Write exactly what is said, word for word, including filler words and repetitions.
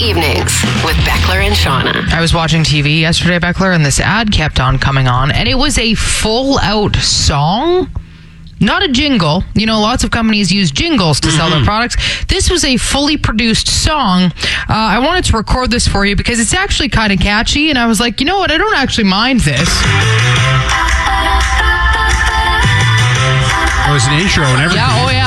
evenings with Beckler and Shauna. I was watching T V yesterday, Beckler, and this ad kept on coming on, and it was a full-out song. Not a jingle. You know, lots of companies use jingles to mm-hmm. sell their products. This was a fully produced song. Uh, I wanted to record this for you because it's actually kind of catchy, and I was like, you know what? I don't actually mind this. It was an intro and everything. Yeah, oh yeah.